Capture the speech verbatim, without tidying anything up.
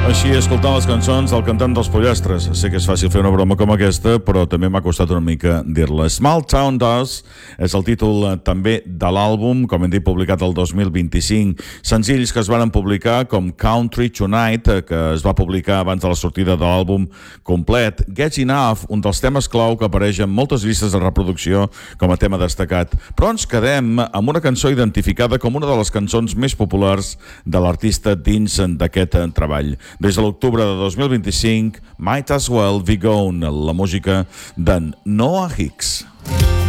Així, escoltant les cançons del cantant dels Pollastres. Sé que és fàcil fer una broma com aquesta, però també m'ha costat una mica dir-la. Small Town Dust és el títol eh, també de l'àlbum, com hem dit, publicat el dos mil vint-i-cinc. Senzills que es van publicar com Country Tonight, eh, que es va publicar abans de la sortida de l'àlbum complet. Gets Enough, un dels temes clau que apareix en moltes llistes de reproducció com a tema destacat. Però ens quedem amb una cançó identificada com una de les cançons més populars de l'artista dins d'aquest treball. Des de l'octubre de dos mil vint-i-cinc, Might As Well Be Gone, la música d'en Noah Hicks.